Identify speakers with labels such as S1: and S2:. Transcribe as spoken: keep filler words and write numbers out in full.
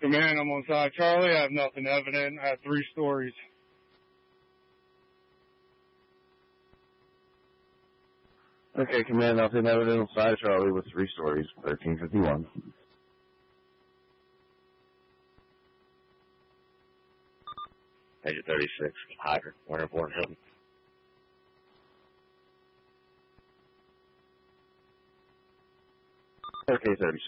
S1: Command, I'm on side Charlie. I have nothing evident. I have three stories.
S2: Okay, Command, nothing evident on side Charlie with three stories, thirteen fifty-one.
S3: Major thirty-six, Hyder, Warner Bourne Hilton.
S2: Okay, thirty-six.